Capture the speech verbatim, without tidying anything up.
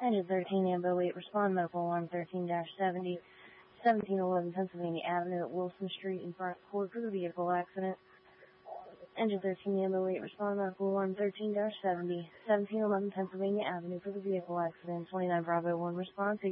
Engine thirteen, Ambo eight, respond medical alarm thirteen seventy, seventeen eleven Pennsylvania Avenue at Wilson Street in front quarter vehicle accident. Engine thirteen, Ambo eight, respond medical alarm thirteen seventy, seventeen eleven Pennsylvania Avenue for the vehicle accident. twenty-nine Bravo one, respond to